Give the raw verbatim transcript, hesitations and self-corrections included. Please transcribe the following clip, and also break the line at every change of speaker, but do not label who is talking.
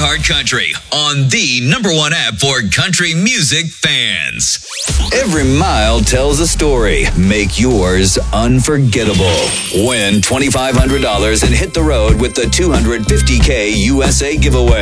Hard Country on the number one app for country music fans. Every mile tells a story. Make yours unforgettable. Win twenty-five hundred dollars and hit the road with the two hundred fifty K U S A giveaway.